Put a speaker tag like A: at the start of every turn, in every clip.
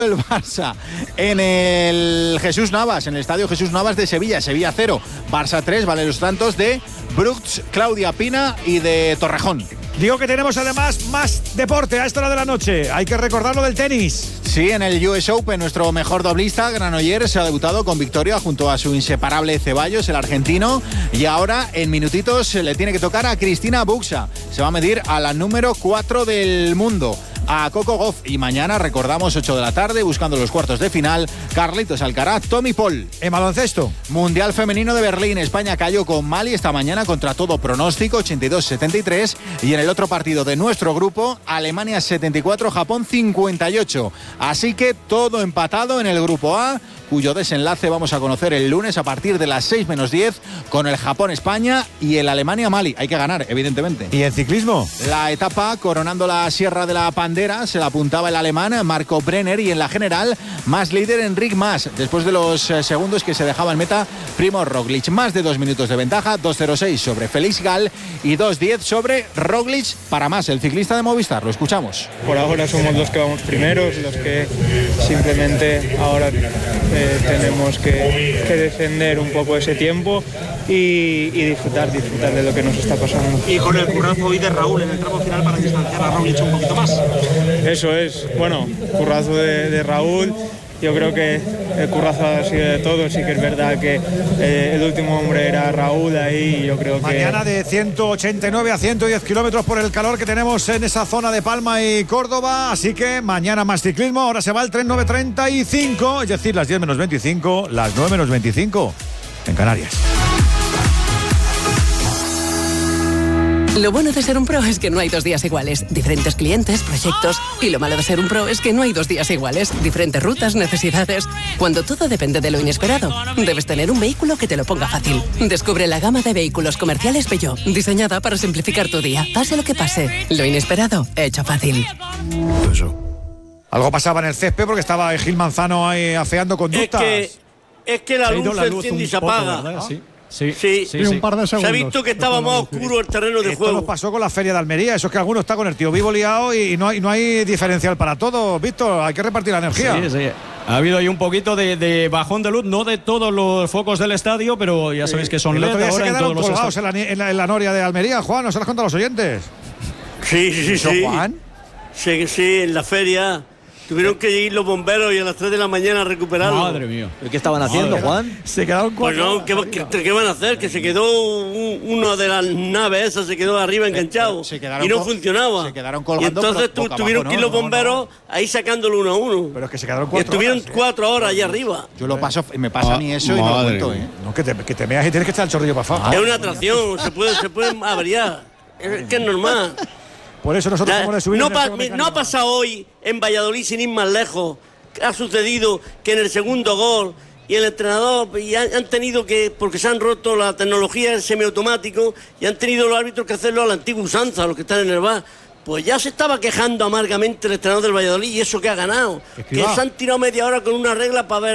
A: el Barça en el Jesús Navas, en el estadio Jesús Navas de Sevilla. Sevilla 0, Barça 3, vale los tantos de Brooks, Claudia Pina y de Torrejón.
B: Digo que tenemos además más deporte a esta hora de la noche. Hay que recordar lo del tenis.
A: Sí, en el US Open, nuestro mejor doblista, Granollers, se ha debutado con victoria junto a su inseparable Ceballos, el argentino. Y ahora, en minutitos, le tiene que tocar a Cristina Buxa. Se va a medir a la número 4 del mundo, a Coco Gauff. Y mañana, recordamos, 8 de la tarde, buscando los cuartos de final, Carlitos Alcaraz, Tommy Paul.
B: En baloncesto,
A: Mundial Femenino de Berlín. España cayó con Mali esta mañana contra todo pronóstico, 82-73. Y en el otro partido de nuestro grupo, Alemania 74, Japón 58. Así que todo empatado en el grupo A, cuyo desenlace vamos a conocer el lunes a partir de las 6 menos 10 con el Japón-España y el Alemania-Mali. Hay que ganar, evidentemente.
B: ¿Y en ciclismo?
A: La etapa coronando la Sierra de la Pandera se la apuntaba el alemán Marco Brenner, y en la general más líder Enric Mas, después de los segundos que se dejaba en meta Primož Roglic. Más de 2 minutos de ventaja, 2.06 sobre Félix Gall y 2.10 sobre Roglic para Mas, el ciclista de Movistar. Lo escuchamos.
C: Por ahora somos los que vamos primeros, los que simplemente ahora tenemos que defender un poco ese tiempo y disfrutar de lo que nos está pasando.
D: Y con el currazo hoy de Raúl en el tramo final para distanciar a Roglic un poquito más.
C: Eso es, bueno, currazo de Raúl. Yo creo que el currazo ha sido de todos. Sí que es verdad que el último hombre era Raúl ahí, y yo creo que...
B: Mañana de 189 a 110 kilómetros por el calor que tenemos en esa zona de Palma y Córdoba. Así que mañana más ciclismo. Ahora se va el tren 9:35, es decir, las 10 menos 25, las 9 menos 25 en Canarias.
E: Lo bueno de ser un pro es que no hay 2 días iguales. Diferentes clientes, proyectos. Y lo malo de ser un pro es que no hay 2 días iguales. Diferentes rutas, necesidades. Cuando todo depende de lo inesperado, debes tener un vehículo que te lo ponga fácil. Descubre la gama de vehículos comerciales Peugeot, diseñada para simplificar tu día. Pase lo que pase, lo inesperado, hecho fácil.
B: Eso. Algo pasaba en el césped porque estaba Gil Manzano ahí afeando conductas.
F: Es que la luz se enciende y se apaga.
B: ¿no?
F: Sí.
B: Un par de segundos.
F: Se ha visto que estaba más oscuro el terreno de
B: Esto
F: juego.
B: nos pasó con la Feria de Almería. Eso es que alguno está con el tío vivo liado y no hay diferencial para todos, Víctor. Hay que repartir la energía.
G: Sí. Ha habido ahí un poquito de bajón de luz, no de todos los focos del estadio, pero ya sabéis que son LED.
B: El otro día
G: ahora
B: se quedaron
G: en todos
B: colgados en la noria de Almería, Juan. ¿No se las contado a los oyentes?
F: Sí.
B: Juan?
F: Sí, en la feria. Tuvieron que ir los bomberos y a las 3 de la mañana a recuperarlo.
G: Madre mía.
H: ¿Qué estaban haciendo, Juan?
B: Se quedaron
F: Pues no, ¿qué van a hacer? Que se quedó una de las naves esas, se quedó arriba enganchado y no funcionaba.
A: Se quedaron colgando.
F: Y entonces tuvieron que ir los bomberos ahí sacándolo uno a uno.
B: Pero es que se quedaron 4
F: horas. Y estuvieron
B: horas,
F: 4 horas allá arriba.
A: Yo lo paso, me pasa a mí eso y no lo cuento,
B: No, que te meas y tienes que echar el chorrillo para abajo.
F: Es una atracción, se puede averiar. Es que es normal.
B: Por eso nosotros vamos a subir.
F: No ha pasado hoy en Valladolid, sin ir más lejos. Ha sucedido que en el segundo gol y el entrenador han tenido que, porque se han roto la tecnología del semiautomático, y han tenido los árbitros que hacerlo a la antigua usanza, los que están en el bar. Pues ya se estaba quejando amargamente el entrenador del Valladolid, y eso que ha ganado. Que se han tirado media hora con una regla para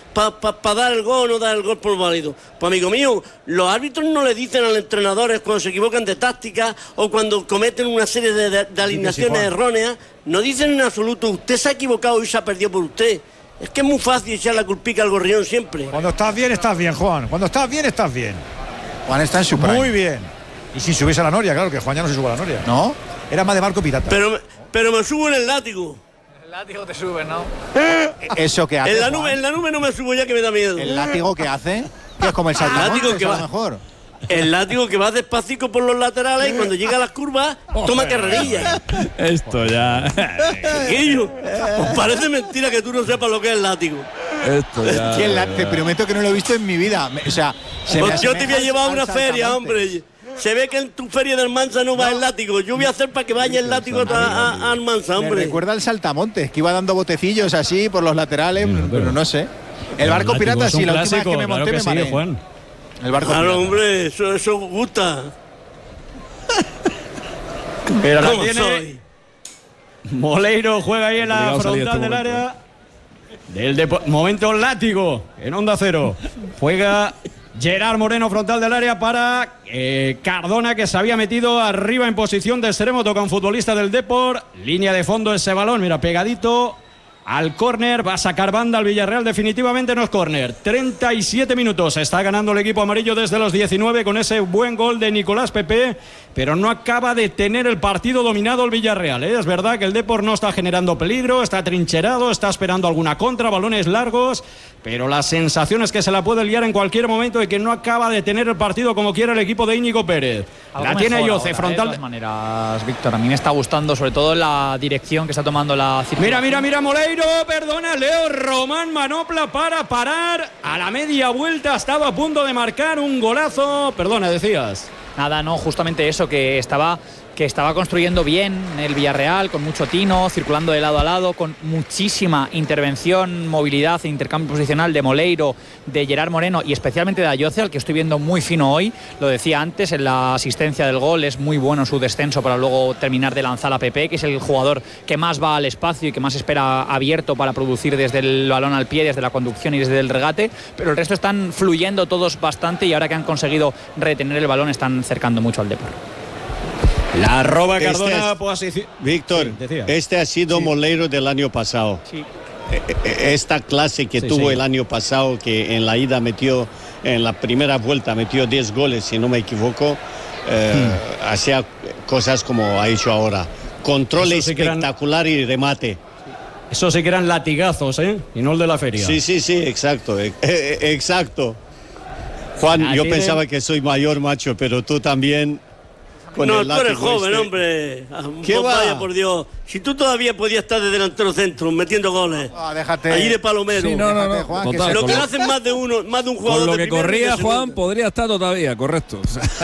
F: dar el gol o no dar el gol por válido. Pues amigo mío, los árbitros no le dicen a los entrenadores cuando se equivocan de táctica o cuando cometen una serie de alineaciones erróneas, no dicen en absoluto, usted se ha equivocado y se ha perdido por usted. Es que es muy fácil echar la culpica al gorrión siempre.
B: Cuando estás bien, Juan. Cuando estás bien, estás bien.
A: Juan está en su prime.
B: Muy bien. Y sin subirse a la noria, claro, que Juan ya no se sube a la noria.
A: ¿No?
B: Era más de barco pirata.
F: Pero me subo en el látigo.
D: El látigo te sube, ¿no?
A: ¿Eso que hace?
F: En la nube no me subo ya, que me da miedo.
A: ¿El látigo que hace? Que es como el saltamontes,
F: que va mejor. El látigo que va despacito por los laterales y cuando llega a las curvas toma carrerilla.
G: Esto ya.
F: Chiquillo, pues parece mentira que tú no sepas lo que es el látigo.
G: Esto ya.
A: Te prometo que no lo he visto en mi vida. O sea,
F: pues yo te voy a llevar a una feria, hombre. Se ve que en tu feria del Almansa no va el látigo. Yo voy a hacer para que vaya el látigo a Almansa, hombre.
A: Me recuerda al saltamontes, que iba dando botecillos así por los laterales, pero no sé. El barco pirata sí, la última vez que me monté me mareé.
G: Juan.
A: El barco pirata.
F: Claro, hombre, eso gusta.
G: Pero
F: ¿Cómo soy?
G: Moleiro juega ahí en la frontal del área. Momento látigo en Onda Cero. Juega Gerard Moreno, frontal del área, para Cardona, que se había metido arriba en posición de extremo. Toca un futbolista del Depor. Línea de fondo ese balón, mira, pegadito al córner, va a sacar banda al Villarreal, definitivamente no es córner. 37 minutos, está ganando el equipo amarillo desde los 19 con ese buen gol de Nicolás Pepe, pero no acaba de tener el partido dominado el Villarreal, ¿eh? Es verdad que el Depor no está generando peligro, está trincherado, está esperando alguna contra, balones largos, pero la sensación es que se la puede liar en cualquier momento y que no acaba de tener el partido como quiere el equipo de Íñigo Pérez. La tiene Yoce, frontal.
H: De todas maneras, Víctor, a mí me está gustando sobre todo la dirección que está tomando la circulación.
G: Mira, Moleiro, perdona, Leo Román, manopla para parar. A la media vuelta estaba a punto de marcar un golazo. Perdona, decías.
H: Nada, no, justamente eso, que estaba construyendo bien el Villarreal, con mucho tino, circulando de lado a lado, con muchísima intervención, movilidad e intercambio posicional de Moleiro, de Gerard Moreno y especialmente de Ayoce, al que estoy viendo muy fino hoy. Lo decía antes, en la asistencia del gol es muy bueno su descenso para luego terminar de lanzar a Pepe, que es el jugador que más va al espacio y que más espera abierto para producir desde el balón al pie, desde la conducción y desde el regate, pero el resto están fluyendo todos bastante y ahora que han conseguido retener el balón están cercando mucho al Depor.
G: La roba Cardona,
I: Víctor, sí, este ha sido Moleiro del año pasado. Sí. Esta clase que tuvo el año pasado, que en la ida metió, en la primera vuelta metió 10 goles, si no me equivoco, hacía cosas como ha hecho ahora. Control espectacular y remate.
G: Eso sí que eran latigazos, ¿eh? Y no el de la feria.
I: Sí, exacto. Exacto. Juan, yo pensaba que soy mayor, macho, pero tú también...
F: No, tú eres joven, hombre.
I: ¿Qué va?
F: Vaya, por Dios. Si tú todavía podías estar de delantero centro metiendo goles.
A: Déjate.
F: Allí de palomero.
J: Sí, no.
A: Juan,
J: total,
F: lo que hacen más de un jugador.
J: Con lo
F: de
J: que corría Juan,
F: segundo.
J: podría estar todavía, correcto.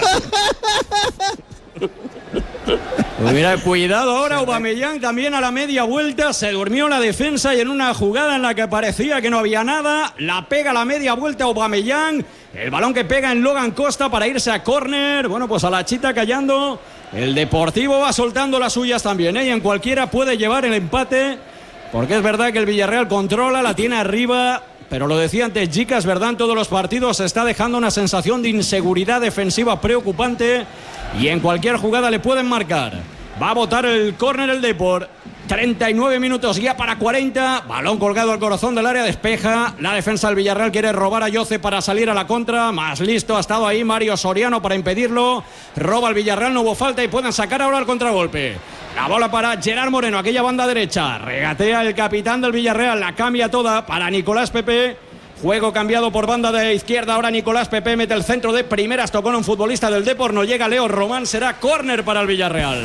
G: Pues mira, cuidado ahora, Aubameyang también a la media vuelta, se durmió la defensa y en una jugada en la que parecía que no había nada, la pega a la media vuelta Aubameyang, el balón que pega en Logan Costa para irse a córner, bueno, pues a la chita callando, el Deportivo va soltando las suyas también, ¿eh? Y en cualquiera puede llevar el empate, porque es verdad que el Villarreal controla, la tiene arriba, pero lo decía antes Jica, es verdad, en todos los partidos se está dejando una sensación de inseguridad defensiva preocupante y en cualquier jugada le pueden marcar. Va a botar el córner el Depor. 39 minutos ya para 40. Balón colgado al corazón del área, despeja. La defensa del Villarreal quiere robar a Yoce para salir a la contra. Más listo ha estado ahí Mario Soriano para impedirlo. Roba el Villarreal, no hubo falta y pueden sacar ahora el contragolpe. La bola para Gerard Moreno, aquella banda derecha. Regatea el capitán del Villarreal, la cambia toda para Nicolás Pepe. Juego cambiado por banda de izquierda. Ahora Nicolás Pepe mete el centro de primeras. Tocó un futbolista del Depor. No llega Leo Román. Será córner para el Villarreal.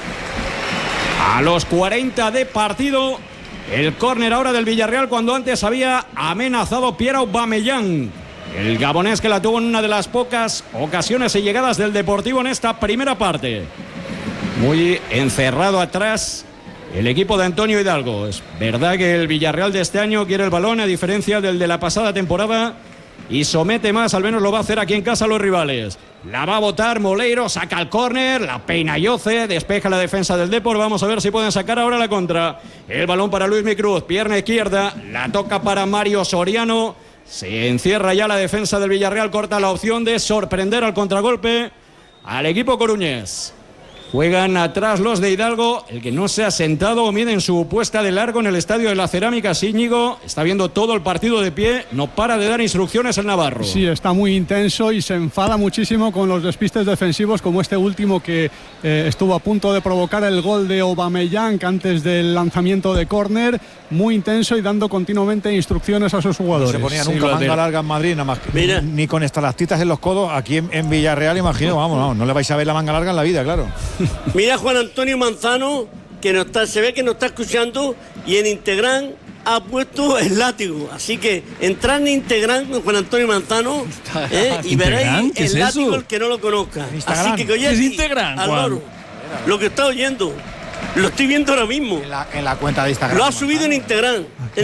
G: A los 40 de partido. El córner ahora del Villarreal cuando antes había amenazado Pierre Aubameyang. El gabonés que la tuvo en una de las pocas ocasiones y llegadas del Deportivo en esta primera parte. Muy encerrado atrás el equipo de Antonio Hidalgo. Es verdad que el Villarreal de este año quiere el balón a diferencia del de la pasada temporada y somete más, al menos lo va a hacer aquí en casa a los rivales. La va a botar Moleiro, saca el córner, la peina Yoce, despeja la defensa del Depor. Vamos a ver si pueden sacar ahora la contra. El balón para Luis Micruz, pierna izquierda, la toca para Mario Soriano. Se encierra ya la defensa del Villarreal, corta la opción de sorprender al contragolpe al equipo coruñés. Juegan atrás los de Hidalgo, el que no se ha sentado o mide en su puesta de largo en el Estadio de la Cerámica. Íñigo está viendo todo el partido de pie, no para de dar instrucciones el navarro.
K: Sí, está muy intenso y se enfada muchísimo con los despistes defensivos como este último que estuvo a punto de provocar el gol de Aubameyang antes del lanzamiento de córner. Muy intenso y dando continuamente instrucciones a sus jugadores.
B: No se ponía nunca manga larga en Madrid, nada más ni con estalactitas en los codos. Aquí en Villarreal, imagino, vamos, no le vais a ver la manga larga en la vida, claro.
F: Mira Juan Antonio Manzano, que se ve que nos está escuchando y en Instagram ha puesto el látigo. Así que entrad en Instagram con Juan Antonio Manzano y veréis el látigo el que no lo conozca. Así que oye,
J: ¿qué es Instagram, Juan?
F: Lo que está oyendo. Lo estoy viendo ahora mismo.
A: En la cuenta de Instagram.
F: Lo ha subido en Instagram.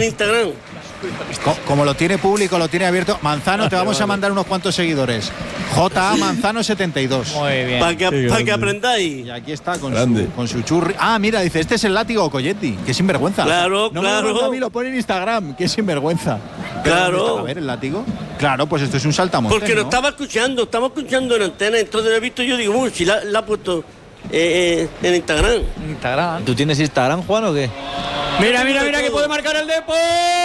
A: Como lo tiene público, lo tiene abierto. Manzano, te vamos a mandar unos cuantos seguidores. J.A. Manzano 72.
H: Muy bien.
F: Para que aprendáis.
A: Y aquí está con su churri. Ah, mira, dice, este es el látigo Colletti. Qué sinvergüenza.
F: Claro,
A: no
F: claro.
A: Me lo manda a mí, lo pone en Instagram. Qué sinvergüenza.
F: Claro.
A: A ver, el látigo. Claro, pues esto es un saltamontes.
F: Porque lo estamos escuchando en antena. Entonces lo he visto yo, digo, si la ha puesto en Instagram.
L: ¿Tú tienes Instagram, Juan, o qué?
G: Mira que puede marcar el Depor.